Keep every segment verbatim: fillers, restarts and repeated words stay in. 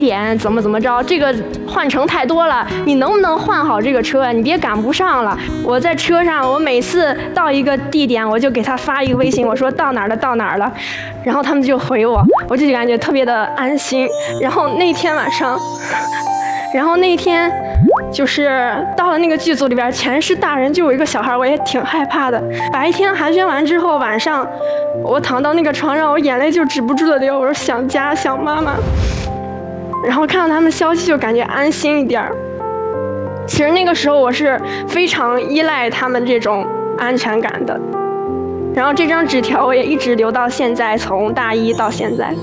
点怎么怎么着，这个换乘太多了，你能不能换好这个车啊？你别赶不上了。我在车上，我每次到一个地点，我就给他发一个微信，我说到哪儿了，到哪儿了，然后他们就回我，我就感觉特别的安心。然后那天晚上，然后那天就是到了那个剧组里边，全是大人，就有一个小孩，我也挺害怕的。白天寒暄完之后，晚上我躺到那个床上，我眼泪就止不住的流，我说想家，想妈妈。然后看到他们消息就感觉安心一点儿。其实那个时候我是非常依赖他们这种安全感的。然后这张纸条我也一直留到现在，从大一到现在。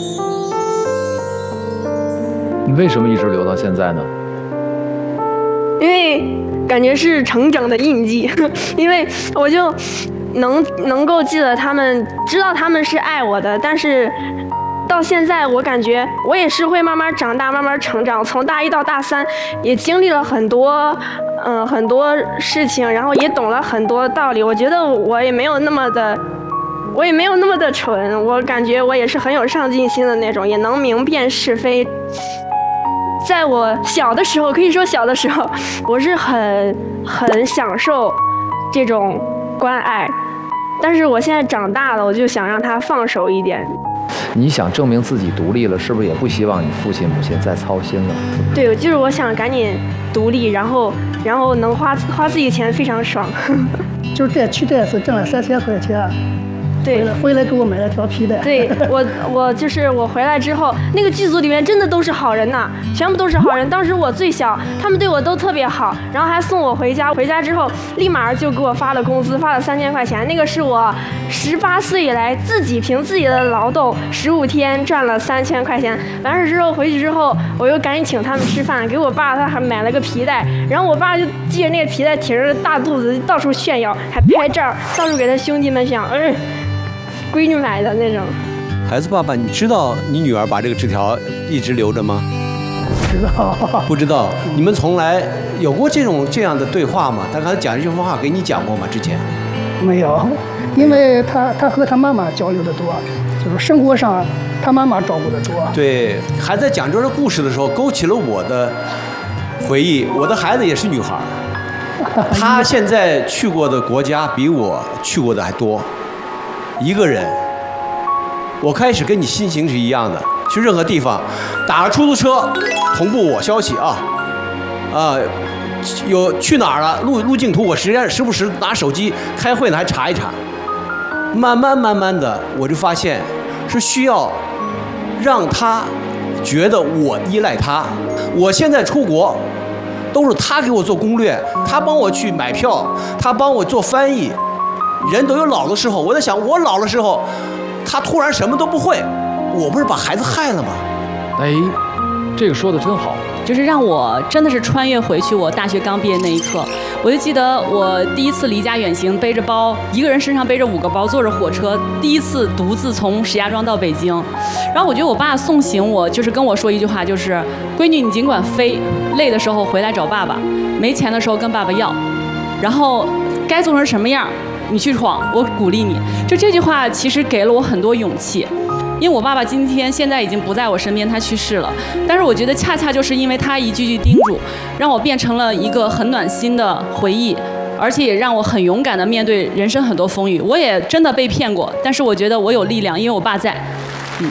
你为什么一直留到现在呢？ 因为感觉是成长的印记，因为我就能能够记得他们，知道他们是爱我的，但是到现在我感觉我也是会慢慢长大，慢慢成长。从大一到大三，也经历了很多，嗯、呃，很多事情，然后也懂了很多道理。我觉得我也没有那么的，我也没有那么的蠢。我感觉我也是很有上进心的那种，也能明辨是非。在我小的时候，可以说小的时候，我是很很享受这种关爱，但是我现在长大了，我就想让他放手一点。 你想证明自己独立了，是不是也不希望你父亲母亲再操心了？ 对，就是我想赶紧独立，然后然后能花花自己钱，非常爽。 就是这去这次挣了三千块钱。 对， 回来回来给我买了条皮带。 对我，我就是我回来之后，那个剧组里面真的都是好人呐，全部都是好人。当时我最小，他们对我都特别好，然后还送我回家。回家之后，立马就给我发了工资，发了三千块钱。那个是我十八岁以来自己凭自己的劳动，十五天赚了三千块钱。完事之后回去之后，我又赶紧请他们吃饭，给我爸他还买了个皮带，然后我爸就系着那个皮带，挺着大肚子到处炫耀，还拍照，到处给他兄弟们炫耀，哎。闺女买的那种。 孩子爸爸，你知道你女儿把这个纸条一直留着吗？ 不知道。 不知道。你们从来有过这种这样的对话吗？他刚才讲这番话给你讲过吗？之前？ 没有，因为他他和他妈妈交流的多，就是生活上他妈妈照顾的多。 对，还在讲这个故事的时候，勾起了我的回忆。我的孩子也是女孩，她现在去过的国家比我去过的还多。一个人，我开始跟你心情是一样的，去任何地方，打个出租车，同步我消息啊，啊，有去哪儿了，路路径图，我实际上时不时拿手机开会呢，还查一查。慢慢慢慢的，我就发现是需要让他觉得我依赖他。我现在出国，都是他给我做攻略，他帮我去买票，他帮我做翻译。人都有老的时候，我在想，我老的时候，他突然什么都不会，我不是把孩子害了吗？ 哎，这个说的真好， 就是让我真的是穿越回去我大学刚毕业那一刻。我就记得我第一次离家远行，背着包，一个人身上背着五个包，坐着火车，第一次独自从石家庄到北京。然后我觉得我爸送行我，就是跟我说一句话，就是闺女，你尽管飞，累的时候回来找爸爸，没钱的时候跟爸爸要，然后该做成什么样你去闯，我鼓励你。就这句话其实给了我很多勇气，因为我爸爸今天现在已经不在我身边，他去世了。但是我觉得恰恰就是因为他一句句叮嘱，让我变成了一个很暖心的回忆，而且也让我很勇敢地面对人生很多风雨。我也真的被骗过，但是我觉得我有力量，因为我爸在。嗯。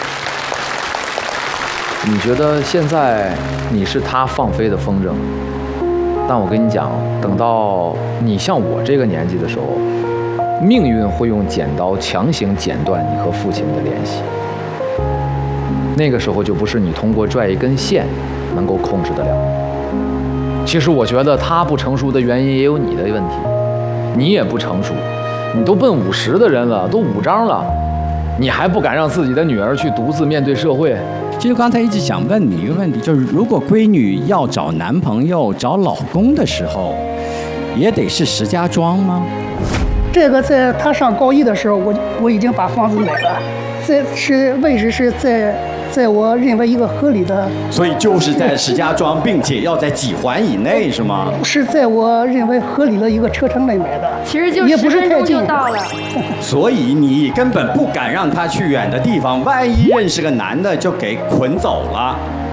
你觉得现在你是他放飞的风筝？但我跟你讲，等到你像我这个年纪的时候，命运会用剪刀强行剪断你和父亲的联系。那个时候就不是你通过拽一根线能够控制得了。其实我觉得他不成熟的原因也有你的问题，你也不成熟，你都奔五十的人了，都五张了，你还不敢让自己的女儿去独自面对社会。 其实刚才一直想问你一个问题，就是如果闺女要找男朋友、找老公的时候，也得是石家庄吗？ 这个在她上高一的时候，我我已经把房子买了，在是位置是在在我认为一个合理的， 所以就是在石家庄，并且要在几环以内，是吗？ 是在我认为合理的一个车程内买的， 其实就也不十分钟是太近就到了。 所以你根本不敢让他去远的地方，万一认识个男的就给捆走了。